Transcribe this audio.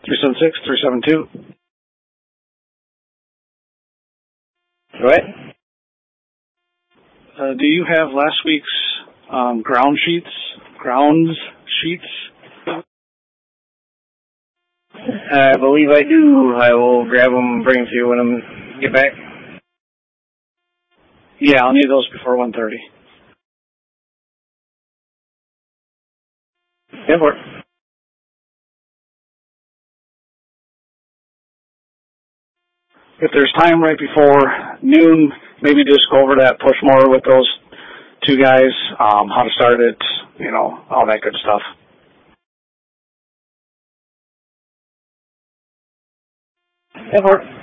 376-372. Go ahead. Do you have last week's grounds sheets? I believe I do. I will grab them and bring them to you when I get back. Yeah, I'll need those before 1:30. Yeah, for it. If there's time right before noon, maybe just go over that, push more with those two guys, how to start it, all that good stuff. Yeah, for it.